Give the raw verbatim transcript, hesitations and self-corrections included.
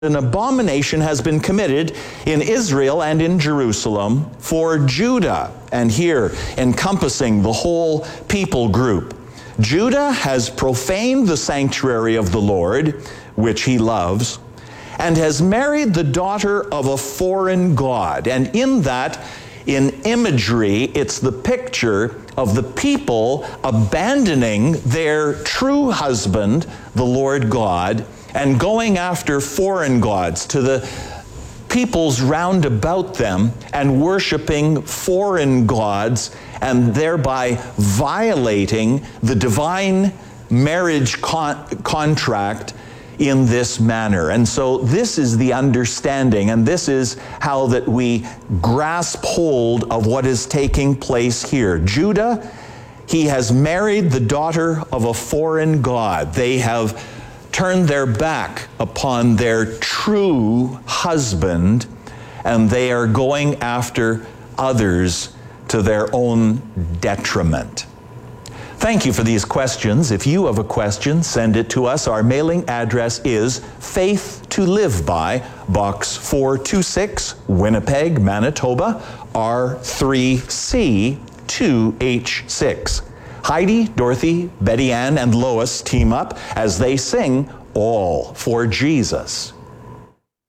an abomination has been committed in Israel and in Jerusalem for Judah, and here encompassing the whole people group. Judah has profaned the sanctuary of the Lord, which he loves, and has married the daughter of a foreign god. And in that, in imagery, it's the picture of the people abandoning their true husband, the Lord God, and going after foreign gods to the peoples round about them and worshiping foreign gods, and thereby violating the divine marriage con- contract in this manner. And so this is the understanding, and this is how that we grasp hold of what is taking place here. Judah, he has married the daughter of a foreign god. They have turned their back upon their true husband, and they are going after others to their own detriment. Thank you for these questions. If you have a question, send it to us. Our mailing address is Faith to Live By, Box four two six, Winnipeg, Manitoba, R three C two H six. Heidi, Dorothy, Betty Ann, and Lois team up as they sing All for Jesus.